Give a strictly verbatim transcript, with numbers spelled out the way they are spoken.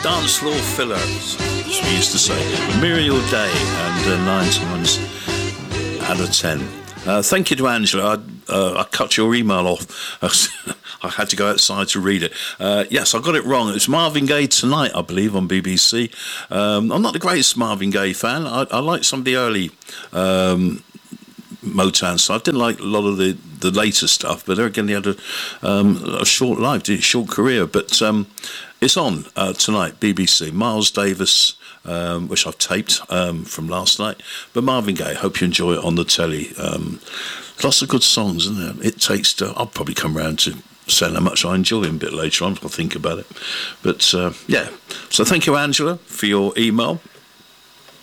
Dance floor filler, as we used to say. Muriel Day, and uh, nine times out of ten. Uh, thank you to Angela. I, uh, I cut your email off. I had to go outside to read it. Uh, yes, I got it wrong. It's Marvin Gaye Tonight, I believe, on B B C. Um, I'm not the greatest Marvin Gaye fan. I, I like some of the early um, Motown stuff. I didn't like a lot of the, the later stuff, but there again, he had a, um, a short life, a short career. But um, it's on uh, tonight, B B C. Miles Davis, um, which I've taped um, from last night. But Marvin Gaye, hope you enjoy it on the telly. Um, lots of good songs, isn't there? It takes to, I'll probably come round to saying how much I enjoy him a bit later on. I'll think about it. But uh, yeah, so thank you, Angela, for your email.